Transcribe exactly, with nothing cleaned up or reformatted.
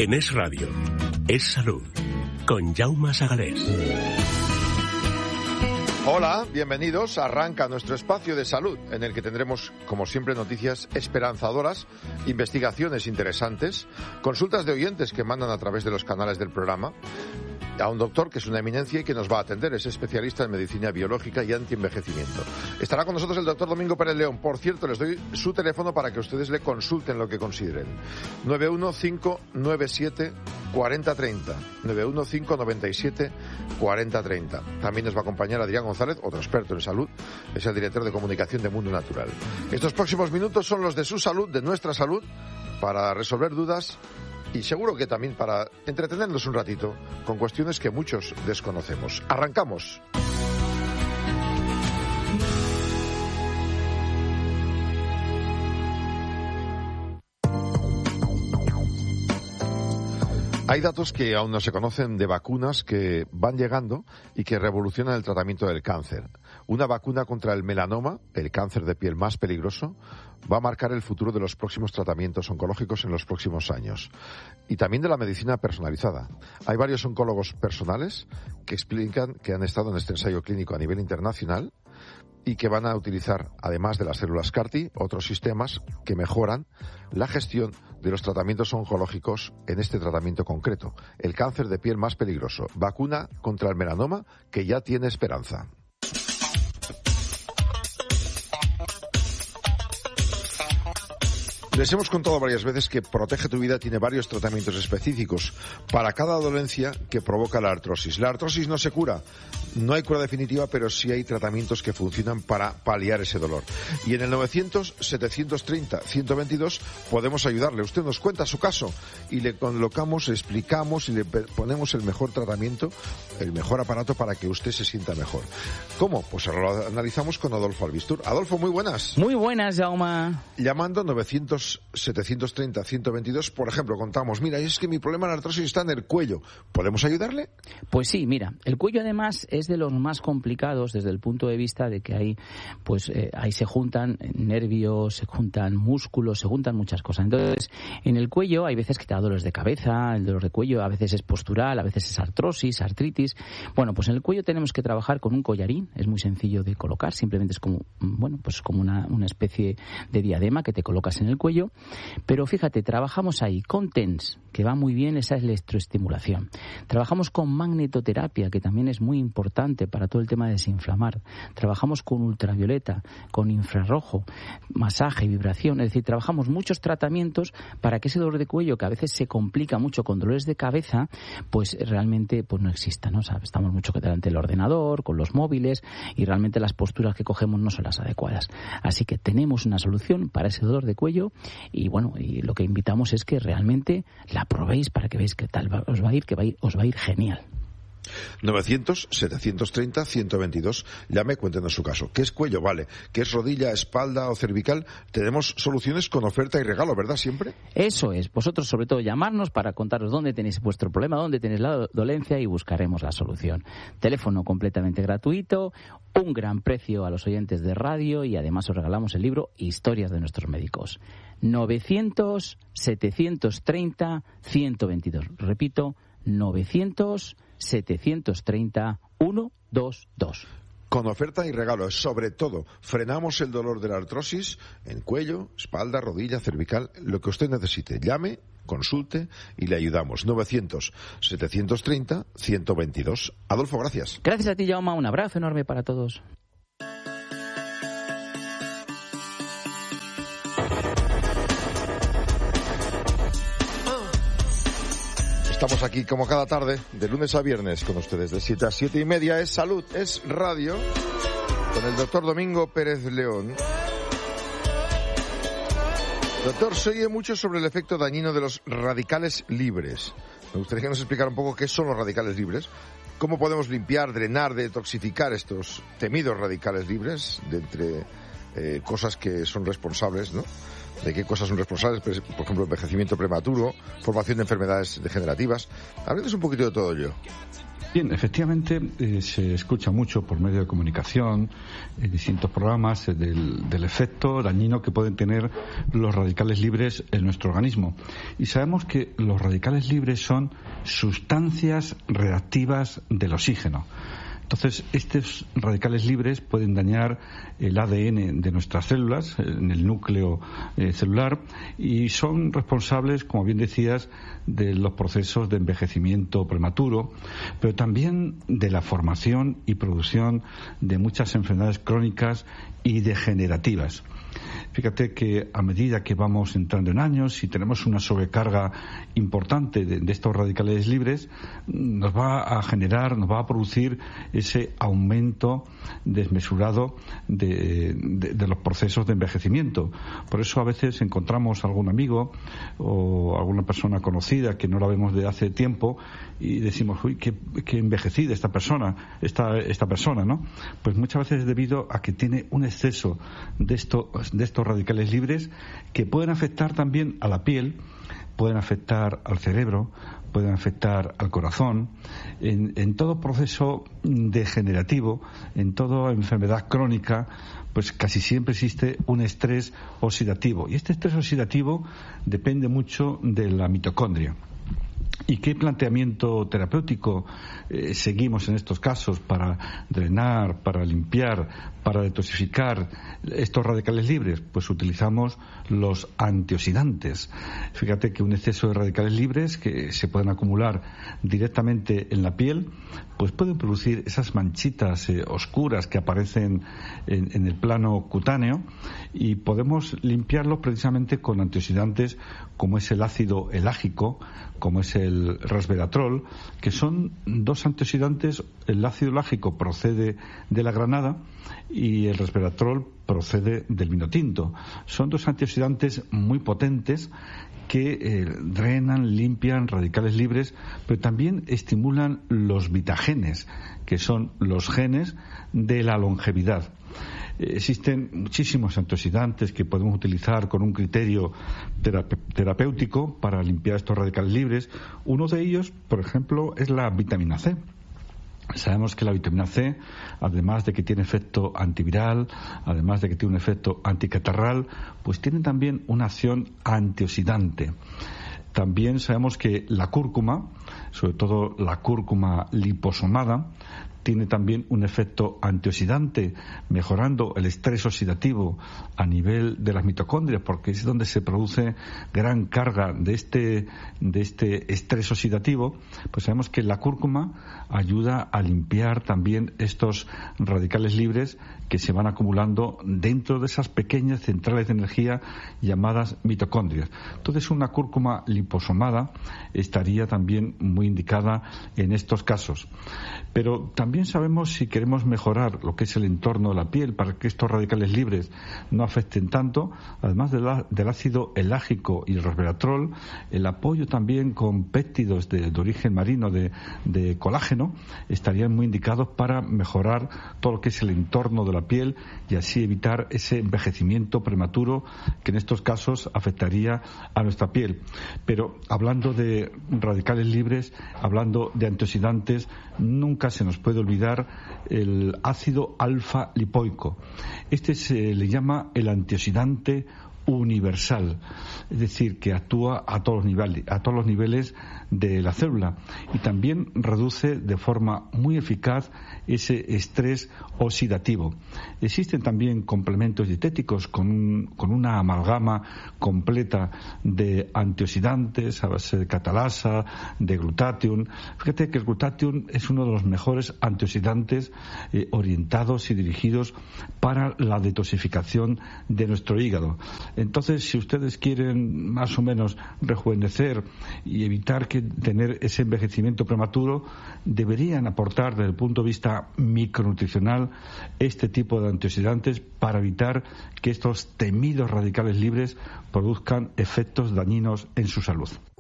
En Es Radio, Es Salud, con Jaume Sagalés. Hola, bienvenidos. Arranca nuestro espacio de salud, en el que tendremos, como siempre, noticias esperanzadoras, investigaciones interesantes, consultas de oyentes que mandan a través de los canales del programa, a un doctor que es una eminencia y que nos va a atender, es especialista en medicina biológica y antienvejecimiento. Estará con nosotros el doctor Domingo Pérez León. Por cierto, les doy su teléfono para que ustedes le consulten lo que consideren. nueve uno cinco nueve siete cuatro cero tres cero, nueve uno cinco nueve siete cuatro cero tres cero. También nos va a acompañar Adrián González, otro experto en salud, es el director de comunicación de Mundo Natural. Estos próximos minutos son los de su salud, de nuestra salud, para resolver dudas y seguro que también para entretenernos un ratito con cuestiones que muchos desconocemos. ¡Arrancamos! Hay datos que aún no se conocen de vacunas que van llegando y que revolucionan el tratamiento del cáncer. Una vacuna contra el melanoma, el cáncer de piel más peligroso, va a marcar el futuro de los próximos tratamientos oncológicos en los próximos años. Y también de la medicina personalizada. Hay varios oncólogos personales que explican que han estado en este ensayo clínico a nivel internacional y que van a utilizar, además de las células C A R T, otros sistemas que mejoran la gestión de los tratamientos oncológicos en este tratamiento concreto, el cáncer de piel más peligroso. Vacuna contra el melanoma que ya tiene esperanza. Les hemos contado varias veces que Protege tu Vida tiene varios tratamientos específicos para cada dolencia que provoca la artrosis. La artrosis no se cura, no hay cura definitiva, pero sí hay tratamientos que funcionan para paliar ese dolor. Y en el novecientos setecientos treinta ciento veintidós podemos ayudarle. Usted nos cuenta su caso y le colocamos, explicamos y le ponemos el mejor tratamiento, el mejor aparato para que usted se sienta mejor. ¿Cómo? Pues ahora lo analizamos con Adolfo Albistur. Adolfo, muy buenas. Muy buenas, Jaume. Llamando novecientos setecientos treinta ciento veintidós, por ejemplo, contamos, mira, es que mi problema de artrosis está en el cuello. ¿Podemos ayudarle? Pues sí, mira, el cuello además es de los más complicados desde el punto de vista de que ahí, pues, eh, ahí se juntan nervios, se juntan músculos, se juntan muchas cosas. Entonces, en el cuello hay veces que te da dolores de cabeza, el dolor de cuello a veces es postural, a veces es artrosis, artritis. Bueno, pues en el cuello tenemos que trabajar con un collarín, es muy sencillo de colocar, simplemente es como, bueno, pues como una, una especie de diadema que te colocas en el cuello. Pero fíjate, trabajamos ahí con T E N S, que va muy bien esa electroestimulación. Trabajamos con magnetoterapia, que también es muy importante para todo el tema de desinflamar. Trabajamos con ultravioleta, con infrarrojo, masaje, vibración. Es decir, trabajamos muchos tratamientos para que ese dolor de cuello, que a veces se complica mucho con dolores de cabeza, pues realmente pues no exista, ¿no? O sea, estamos mucho delante del ordenador, con los móviles, y realmente las posturas que cogemos no son las adecuadas. Así que tenemos una solución para ese dolor de cuello. Y bueno, y lo que invitamos es que realmente la probéis para que veáis qué tal os va a ir, que va a ir, os va a ir genial. novecientos setecientos treinta ciento veintidós. Llame, cuéntenos su caso. ¿Qué es cuello? Vale. ¿Qué es rodilla, espalda o cervical? Tenemos soluciones con oferta y regalo, ¿verdad? Siempre. Eso es. Vosotros, sobre todo, llamarnos para contaros dónde tenéis vuestro problema, dónde tenéis la dolencia y buscaremos la solución. Teléfono completamente gratuito, un gran precio a los oyentes de radio y además os regalamos el libro Historias de nuestros médicos. novecientos setecientos treinta ciento veintidós. Repito, novecientos setecientos treinta ciento veintidós. Con oferta y regalo. Sobre todo, frenamos el dolor de la artrosis en cuello, espalda, rodilla, cervical, lo que usted necesite. Llame, consulte y le ayudamos. novecientos setecientos treinta ciento veintidós. Adolfo, gracias. Gracias a ti, Jaume. Un abrazo enorme para todos. Estamos aquí como cada tarde, de lunes a viernes, con ustedes de siete a siete y media. Es salud, es radio, con el doctor Domingo Pérez León. Doctor, se oye mucho sobre el efecto dañino de los radicales libres. Me gustaría que nos explicara un poco qué son los radicales libres, cómo podemos limpiar, drenar, detoxificar estos temidos radicales libres de entre eh, cosas que son responsables, ¿no? De qué cosas son responsables, por ejemplo, envejecimiento prematuro, formación de enfermedades degenerativas. Háblenos un poquito de todo ello. Bien, efectivamente eh, se escucha mucho por medio de comunicación, en distintos programas, eh, del, del efecto dañino que pueden tener los radicales libres en nuestro organismo. Y sabemos que los radicales libres son sustancias reactivas del oxígeno. Entonces, estos radicales libres pueden dañar el A D N de nuestras células, en el núcleo eh, celular, y son responsables, como bien decías, de los procesos de envejecimiento prematuro, pero también de la formación y producción de muchas enfermedades crónicas y degenerativas. Fíjate que a medida que vamos entrando en años, si tenemos una sobrecarga importante de, de estos radicales libres, nos va a generar, nos va a producir ese aumento desmesurado de, de, de los procesos de envejecimiento. Por eso a veces encontramos algún amigo o alguna persona conocida que no la vemos de hace tiempo y decimos, uy, qué, qué envejecida esta persona, esta, esta persona, ¿no? Pues muchas veces es debido a que tiene un exceso de esto, de estos radicales libres que pueden afectar también a la piel, pueden afectar al cerebro, pueden afectar al corazón, en, en todo proceso degenerativo, en toda enfermedad crónica, pues casi siempre existe un estrés oxidativo. Y este estrés oxidativo depende mucho de la mitocondria. ¿Y qué planteamiento terapéutico eh, seguimos en estos casos para drenar, para limpiar, para detoxificar estos radicales libres? Pues utilizamos los antioxidantes. Fíjate que un exceso de radicales libres que se pueden acumular directamente en la piel, pues pueden producir esas manchitas eh, oscuras que aparecen en, en el plano cutáneo, y podemos limpiarlos precisamente con antioxidantes como es el ácido elágico, como es el resveratrol, que son dos antioxidantes. El ácido elágico procede de la granada y el resveratrol procede del vino tinto. Son dos antioxidantes muy potentes que eh, drenan, limpian radicales libres, pero también estimulan los vitagenes, que son los genes de la longevidad. Existen muchísimos antioxidantes que podemos utilizar con un criterio terapéutico para limpiar estos radicales libres. Uno de ellos, por ejemplo, es la vitamina C. Sabemos que la vitamina C, además de que tiene efecto antiviral, además de que tiene un efecto anticatarral, pues tiene también una acción antioxidante. También sabemos que la cúrcuma, sobre todo la cúrcuma liposomada, tiene también un efecto antioxidante, mejorando el estrés oxidativo a nivel de las mitocondrias, porque es donde se produce gran carga de este, de este estrés oxidativo. Pues sabemos que la cúrcuma ayuda a limpiar también estos radicales libres que se van acumulando dentro de esas pequeñas centrales de energía llamadas mitocondrias. Entonces, una cúrcuma liposomada estaría también muy indicada en estos casos. Pero también sabemos, si queremos mejorar lo que es el entorno de la piel para que estos radicales libres no afecten tanto, además de la, del ácido elágico y el resveratrol, el apoyo también con péptidos de, de origen marino de, de colágeno estarían muy indicados para mejorar todo lo que es el entorno de la piel y así evitar ese envejecimiento prematuro que en estos casos afectaría a nuestra piel. Pero hablando de radicales libres, hablando de antioxidantes, nunca se nos puede olvidar el ácido alfa lipoico. Este se le llama el antioxidante universal, es decir, que actúa a todos los niveles, a todos los niveles de la célula, y también reduce de forma muy eficaz ese estrés oxidativo. Existen también complementos dietéticos con, un, con una amalgama completa de antioxidantes a base de catalasa, de glutatión. Fíjate que el glutatión es uno de los mejores antioxidantes eh, orientados y dirigidos para la detoxificación de nuestro hígado. Entonces, si ustedes quieren más o menos rejuvenecer y evitar que tener ese envejecimiento prematuro, deberían aportar desde el punto de vista micronutricional este tipo de antioxidantes para evitar que estos temidos radicales libres produzcan efectos dañinos en su salud.